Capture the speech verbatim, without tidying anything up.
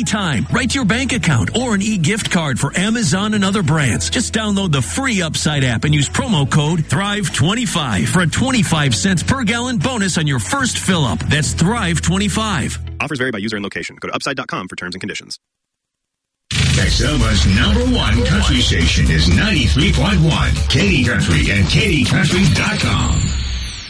anytime, right to your bank account or an e-gift card for Amazon and other brands. Just download the free Upside app and use promo code Thrive twenty-five for a twenty-five cents per gallon bonus on your first fill-up. That's Thrive twenty-five. Offers vary by user and location. Go to upside dot com for terms and conditions. Texoma's number one country station is ninety-three point one Katy Country and Katy Country dot com.